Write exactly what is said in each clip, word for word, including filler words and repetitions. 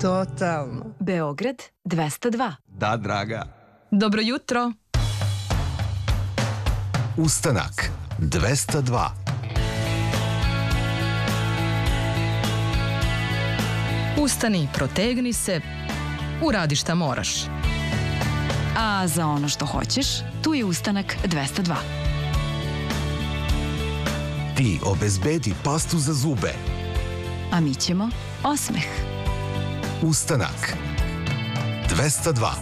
Totalno. Beograd dvesta dva. Da, draga. Dobro jutro. Ustanak dvesta dva. Ustani, protegni se, uradi šta moraš. A za ono što hoćeš, tu je Ustanak dvesta dva. Ti obezbedi pastu za zube. A mi ćemo osmeh. Ustanak dvesta dva.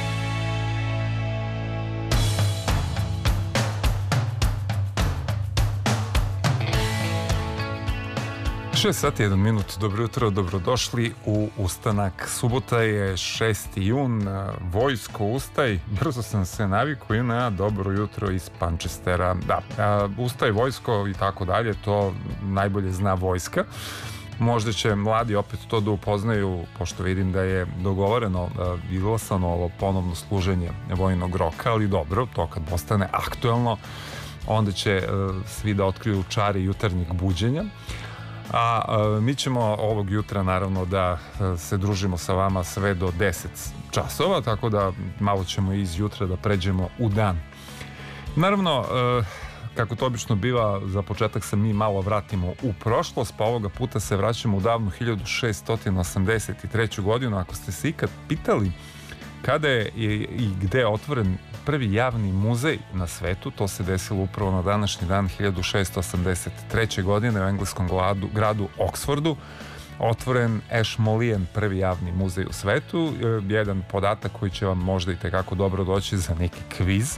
šest sati jedan minut, dobro jutro, dobrodošli u Ustanak. Subota je šesti jun, vojsko ustaj, brzo sam se navikao i na dobro jutro iz Pančestera. Da, ustaj vojsko i tako dalje, to najbolje zna vojska. Možda će mladi opet to da upoznaju, pošto vidim da je dogovoreno i izglasano ovo ponovno služenje vojnog roka, ali dobro, to kad postane aktuelno, onda će svi da otkriju čari jutarnjeg buđenja. A, a mi ćemo ovog jutra naravno da se družimo sa vama sve do deset časova, tako da malo ćemo iz jutra da pređemo u dan. Naravno, e, kako to obično biva, za početak se mi malo vratimo u prošlost, pa ovoga puta se vraćamo u davnu hiljadu šeststo osamdeset treću godinu. Ako ste se ikad pitali kada je i gde je otvoren prvi javni muzej na svetu, to se desilo upravo na današnji dan hiljadu šeststo osamdeset treće godine u engleskom gradu, gradu Oksfordu. Otvoren Ashmolean, prvi javni muzej u svetu. Jedan podatak koji će vam možda i tekako dobro doći za neki kviz.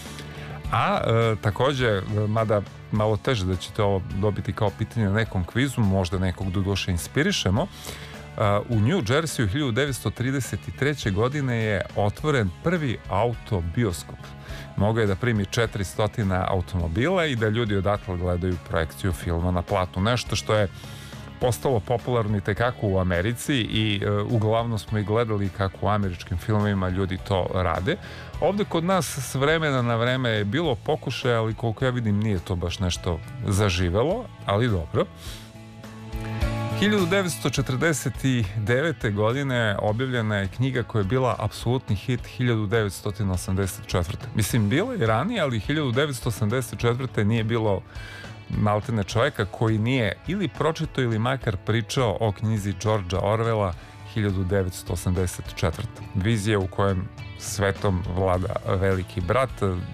A e, takođe, mada malo teže da ćete ovo dobiti kao pitanje na nekom kvizu, možda nekog doduše inspirišemo, u New Jerseyu hiljadu devetsto trideset treće godine je otvoren prvi autobioskop. Mogao je da primi četiristo automobila i da ljudi odatle gledaju projekciju filma na platu. Nešto što je postalo popularno i tekako u Americi i e, uglavnom smo i gledali kako u američkim filmovima ljudi to rade. Ovde kod nas s vremena na vreme je bilo pokušaja, ali koliko ja vidim nije to baš nešto zaživelo, ali dobro. hiljadu devetsto četrdeset devete godine objavljena je knjiga koja je bila apsolutni hit hiljadu devetsto osamdeset četvrte. Mislim, bila je ranije, ali hiljadu devetsto osamdeset četvrte nije bilo maltene čoveka koji nije ili pročitao ili makar pričao o knjizi Georgea Orwella hiljadu devetsto osamdeset četvrte. Vizija u kojem svetom vlada veliki brat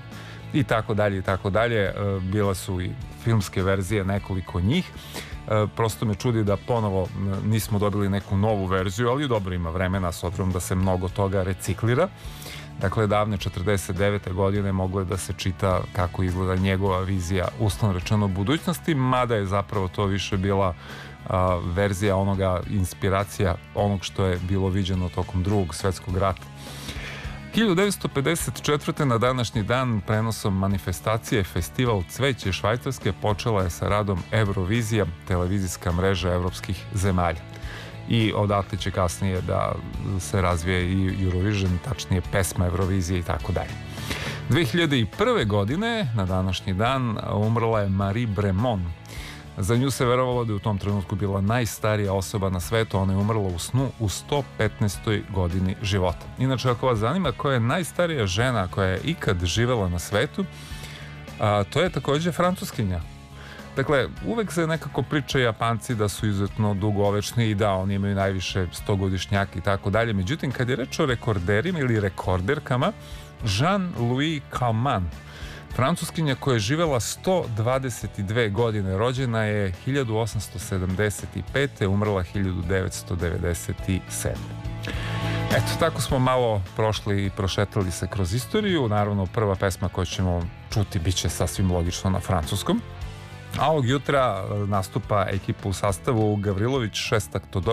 i tako dalje i tako dalje. Bila su i filmske verzije, nekoliko njih. Prosto me čudi da ponovo nismo dobili neku novu verziju, ali dobro, ima vremena s obzirom da se mnogo toga reciklira. Dakle, davne četrdeset devete godine moglo je da se čita kako izgleda njegova vizija, uslovno rečeno, budućnosti, mada je zapravo to više bila a, verzija onoga, inspiracija onog što je bilo viđeno tokom drugog svetskog rata. hiljadu devetsto pedeset četvrte na današnji dan prenosom manifestacije Festival cveće Švajcarske počela je sa radom Eurovizija, televizijska mreža evropskih zemalja. I odatle će kasnije da se razvije i Eurovision, tačnije pesma Eurovizije i tako dalje. dve hiljade prve godine na današnji dan umrla je Marie Bremont. Za nju se verovalo da je u tom trenutku bila najstarija osoba na svetu. Ona je umrla u snu u sto petnaestoj godini života. Inače, ako vas zanima koja je najstarija žena koja je ikad živela na svetu, a, to je takođe Francuskinja. Dakle, uvek se nekako priča Japanci da su izuzetno dugovečni i da oni imaju najviše stogodišnjaka i tako dalje. Međutim, kad je reč o rekorderima ili rekorderkama, Jean-Louis Calment, Francuskinja koja je živela sto dvadeset dve godine, rođena je hiljadu osamsto sedamdeset pete. umrla hiljadu devetsto devedeset sedme. Eto, tako smo malo prošli i prošetali se kroz istoriju. Naravno, prva pesma koju ćemo čuti bit će sasvim logično na francuskom. A ovog jutra nastupa ekipa u sastavu Gavrilović, Šestak, Todorović,